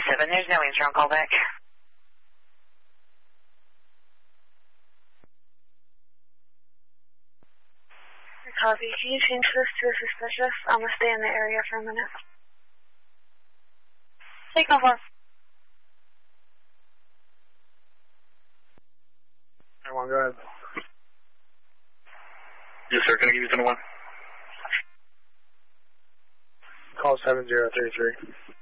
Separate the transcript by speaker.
Speaker 1: 7, there's no answer on callback.
Speaker 2: Copy. Can you change this to suspicious? I'm going to stay in the area for a minute. Take over.
Speaker 3: Everyone, go ahead.
Speaker 4: Yes, sir. Can I give you 10-1?
Speaker 3: Call 7033.